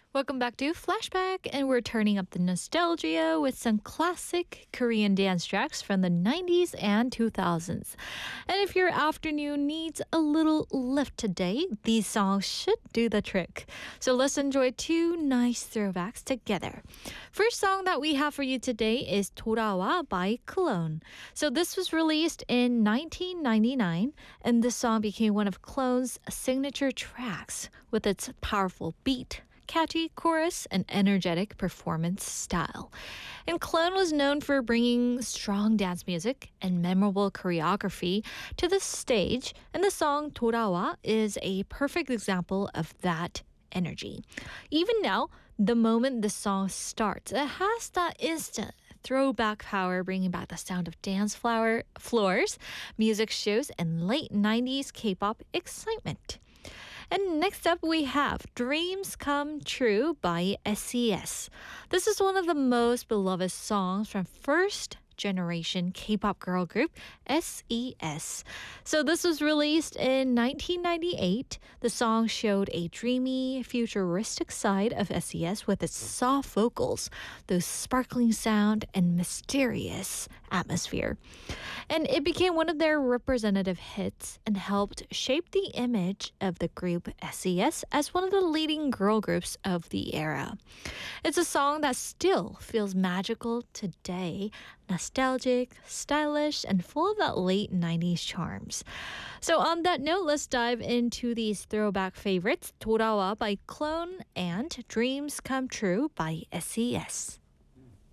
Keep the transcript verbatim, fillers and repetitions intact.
Welcome back to Flashback, and we're turning up the nostalgia with some classic Korean dance tracks from the nineties and two thousands. And if your afternoon needs a little lift today, these songs should do the trick. So let's enjoy two nice throwbacks together. First song that we have for you today is 돌아와 by Clone. So this was released in nineteen ninety-nine, and this song became one of Clone's signature tracks with its powerful beat, catchy chorus, and energetic performance style. And Clone was known for bringing strong dance music and memorable choreography to the stage, and the song 돌아와 is a perfect example of that energy. Even now, the moment the song starts, it has that instant throwback power, bringing back the sound of dance floor, floors, music shows, and late nineties K-pop excitement. And next up, we have Dreams Come True by S E S. This is one of the most beloved songs from first generation K-pop girl group S E S. So this was released in nineteen ninety-eight. The song showed a dreamy, futuristic side of S E S with its soft vocals, those sparkling sound, and mysterious atmosphere. And it became one of their representative hits and helped shape the image of the group S E S as one of the leading girl groups of the era. It's a song that still feels magical today, nostalgic, stylish, and full of that late nineties charms. So on that note, let's dive into these throwback favorites, 돌아와 by Clone and Dreams Come True by S E S.